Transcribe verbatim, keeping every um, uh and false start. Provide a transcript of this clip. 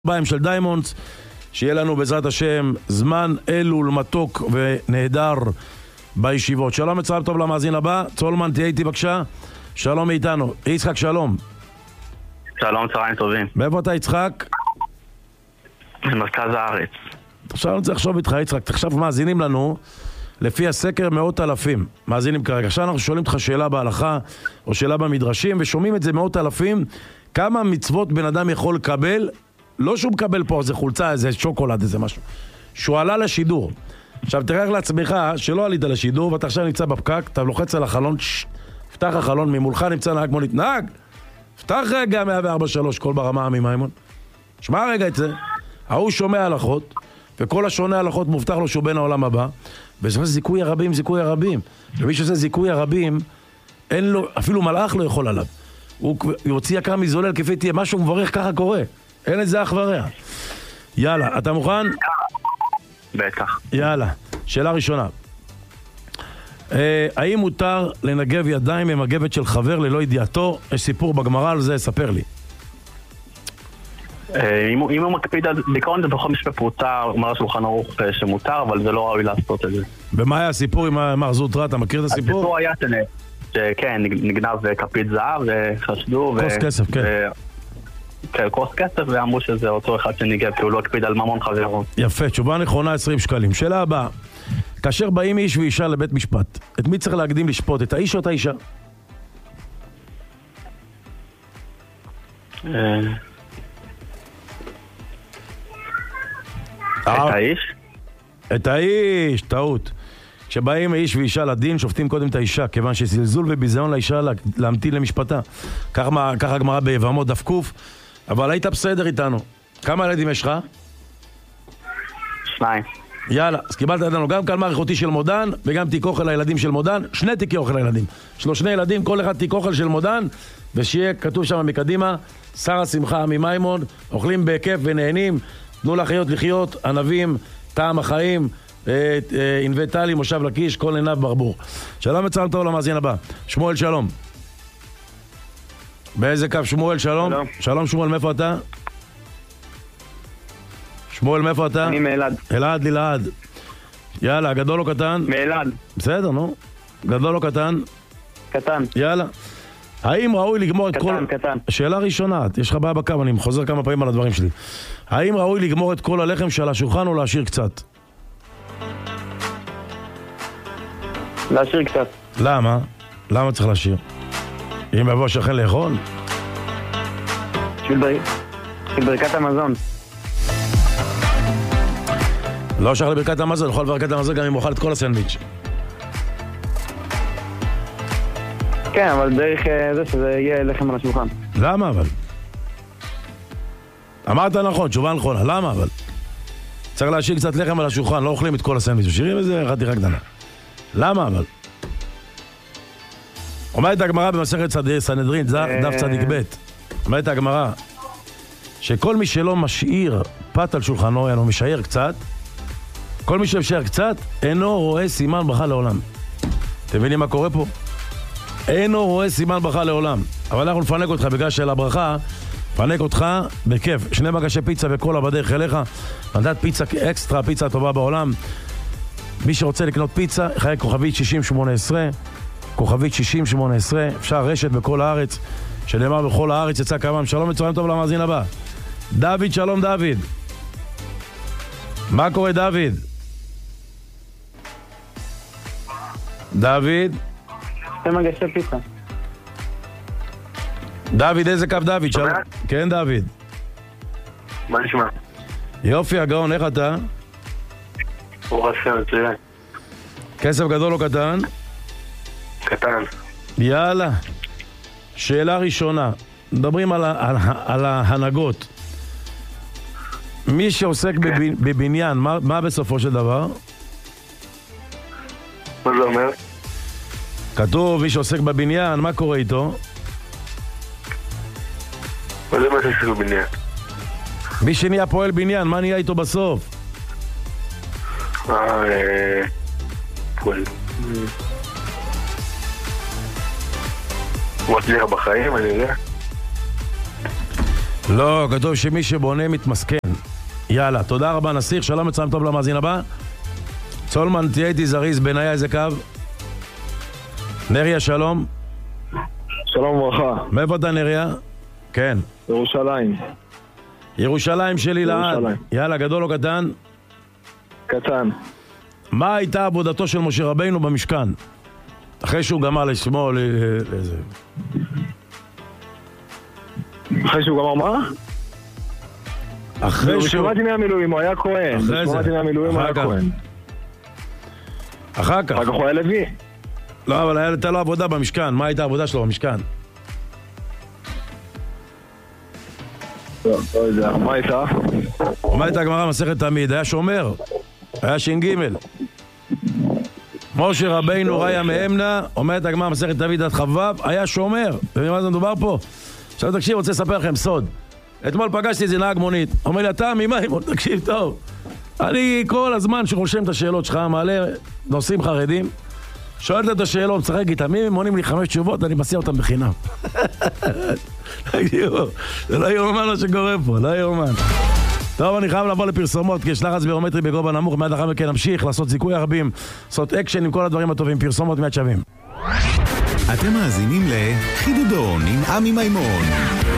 בהם של דיימונדס, שיהיה לנו בעזרת השם זמן אלול מתוק ונהדר בישיבות. שלום וצהריים טוב למאזין הבא. צולמן, תהיה איתי בבקשה. שלום מאיתנו. יצחק, שלום. שלום, צהריים טובים. מאיפה אתה, יצחק? ממרכז הארץ. עכשיו אני רוצה לחשוב איתך, יצחק. עכשיו מאזינים לנו לפי הסקר מאות אלפים מאזינים כרגע. עכשיו אנחנו שואלים אותך שאלה בהלכה או שאלה במדרשים, ושומעים את זה מאות אלפים. כמה מצוות בן אדם יכול לקבל? לא שהוא מקבל פה איזה חולצה, איזה שוקולד, איזה משהו. שהוא עלה לשידור. עכשיו תראה לעצמך שלא עלית לשידור, ואתה עכשיו נמצא בפקק, אתה לוחץ על החלון, שש, פתח החלון, ממולך נמצא נהג מונית. נהג! פתח רגע מאה וארבע שלוש, קול ברמה ממימון. שמע רגע את זה. ההוא שומע הלכות, וכל השונה הלכות מובטח לו שהוא בן העולם הבא, וזה זיכוי הרבים, זיכוי הרבים. ומי שעושה זיכוי הרבים, אין לו, אפילו מלאך לא יכול עליו. הוא יוציא יקר מזולל כפי תהיה, משהו מברך, ככה קורה. אין את זה אח ורע. יאללה, אתה מוכן? בטח. יאללה, שאלה ראשונה. אה, האם מותר לנגב ידיים ממגבת של חבר ללא ידיעתו? יש סיפור בגמרא על זה, ספר לי. אה, אם, אם הוא מקפיד על בעיקרון זה בכל משפט פרוטה, אומר שולחן ערוך שמותר, אבל זה לא ראוי לעשות את זה. ומה היה הסיפור עם מר זוטרה? אתה מכיר את הסיפור? הסיפור היה שכן, נגנב כפית זהב וחשדו. כוס כסף, כן. ו... כן, כוס כסף, ואמרו שזה אותו אחד שניגב, כי הוא לא הקפיד על ממון חברות. יפה, תשובה נכונה, עשרים שקלים. שאלה הבאה. כאשר באים איש ואישה לבית משפט, את מי צריך להקדים לשפוט? את האיש או את האישה? את האיש? את האיש, טעות. כשבאים איש ואישה לדין, שופטים קודם את האישה, כיוון שזלזול וביזיון לאישה להמתין למשפטה. ככה הגמרא ביבמות דף קוף. אבל היית בסדר איתנו. כמה ילדים יש לך? שניים. יאללה, אז קיבלת איתנו גם קלמר איכותי של מודן, וגם תיק אוכל לילדים של מודן, שני תיקי אוכל לילדים. יש לו שני ילדים, כל אחד תיק אוכל של מודן, ושיהיה כתוב שם מקדימה, שר השמחה ממימון, אוכלים בכיף ונהנים, תנו לחיות לחיות, ענבים, טעם החיים, ענבי טלי, מושב לקיש, כל עיניו ברבור. שלום וצהריים טוב למאזין הבא. שמואל, שלום. באיזה קו? שמואל, שלום. שלום, שלום שמואל, מאיפה אתה? שמואל, מאיפה אתה? אני מאלעד. אלעד, ללעד. יאללה, גדול או קטן? מאלעד. בסדר, נו. גדול או קטן? קטן. יאללה. האם ראוי לגמור את קטן, כל... קטן, קטן. שאלה ראשונה, יש לך בעיה בקו, אני חוזר כמה פעמים על הדברים שלי. האם ראוי לגמור את כל הלחם שעל השולחן או להשאיר קצת? להשאיר קצת. למה? למה צריך להשאיר? אם יבוא שכן לאכול? בשביל ברכת המזון. לא שייך לברכת המזון, יכול לברכת המזון גם אם אוכל את כל הסנדוויץ'. כן, אבל דרך זה שזה יהיה לחם על השולחן. למה אבל? אמרת נכון, תשובה נכונה, למה אבל? צריך להשאיר קצת לחם על השולחן, לא אוכלים את כל הסנדוויץ', משאירים איזה חתיכה קטנה. למה אבל? אומרת הגמרא במסכת סנהדרין, דף צדיק ב', אומרת הגמרא שכל מי שלא משאיר פת על שולחנו, אינו משאיר קצת, כל מי שמשאיר קצת, אינו רואה סימן ברכה לעולם. אתם מבינים מה קורה פה? אינו רואה סימן ברכה לעולם. אבל אנחנו נפנק אותך בגלל של הברכה, נפנק אותך בכיף. שני מגשי פיצה וקולה בדרך אליך, נתת פיצה אקסטרה, פיצה טובה בעולם. מי שרוצה לקנות פיצה, חיי כוכבית שישים שמונה עשרה, כוכבית שישים שמונה עשרה, אפשר רשת בכל הארץ, שנאמר בכל הארץ יצא כמם. שלום וצהריים טוב למאזין הבא. דוד, שלום דוד. מה קורה דוד? דוד? זה מגשי פיצה. דוד, איזה קו דוד? שלום. כן דוד. מה נשמע? יופי הגאון, איך אתה? ברוך השם, מצוין. כסף גדול או קטן? קטן. יאללה. שאלה ראשונה. מדברים על, על, על ההנהגות. מי שעוסק כן. בב, בבניין, מה, מה בסופו של דבר? מה זה אומר? כתוב, מי שעוסק בבניין, מה קורה איתו? מה זה מה שעוסק בבניין? מי שנהיה פועל בניין, מה נהיה איתו בסוף? אה, אה... פועל. הוא מצליח בחיים, אני יודע. לא, כתוב שמי שבונה מתמסכן. יאללה, תודה רבה נסיך, שלום מצוין טוב למאזין הבא. צולמן, תהיה איתי זריז, בניה איזה קו? נריה, שלום. שלום וברכה. מאיפה אתה נריה? כן. ירושלים. ירושלים שלי לעד. יאללה, גדול או קטן? קטן. מה הייתה עבודתו של משה רבינו במשכן? אחרי שהוא גמר לשמור לאיזה... אחרי שהוא גמר מה? אחרי שהוא... שמעתי מהמילואים, הוא היה כהן. אחרי זה. שמעתי מהמילואים, הוא היה כהן. אחר כך. אחר כך הוא היה לוי. לא, אבל הייתה לו עבודה במשכן. מה הייתה העבודה שלו במשכן? לא, לא יודע. מה הייתה? מה הייתה הגמרא מסכת תמיד? היה שומר. היה ש"ג. משה רבינו ראיה מאמנה, אומרת הגמרא מסכת תמיד עד חבב, היה שומר. ומה זה מדובר פה? עכשיו תקשיב, רוצה לספר לכם סוד. אתמול פגשתי איזה נהג מונית. אומר לי, אתה ממימון, תקשיב טוב. אני כל הזמן שרושם את השאלות שלך, מעלה נושאים חרדים, שואלת את השאלות, משחק איתם, אם הם עונים לי חמש תשובות, אני מסיע אותם בחינם. תקשיבו, זה לא יאומן מה שקורה פה, לא יאומן. טוב, אני חייב לבוא לפרסומות, כי יש לחץ ביומטרי בגובה נמוך, מיד אחר מכן נמשיך לעשות זיכוי הרבים, לעשות אקשן עם כל הדברים הטובים, פרסומות מיד שווים. אתם מאזינים לחידודון עם עמי מימון.